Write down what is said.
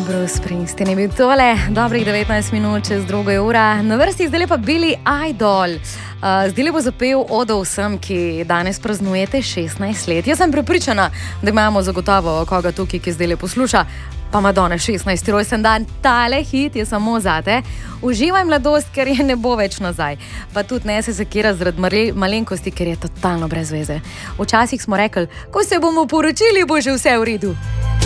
Bruce Springsteen je bil tole, dobrih 19 minut čez drugo ura. Na vrsti zdaj pa Billy Idol. Zdaj bo zapel Odo vsem, ki danes praznujete 16 let. Jaz sem prepričana, da imamo zagotovo koga tukaj, ki zdaj posluša. Pa Madonna 16. rojsten dan, tale hit je samo zate. Uživaj mladost, ker je ne bo več nazaj. Pa tudi ne se sekira zaradi malenkosti, ker je totalno brez veze. Včasih smo rekli, ko se bomo poročili, bo že vse v redu.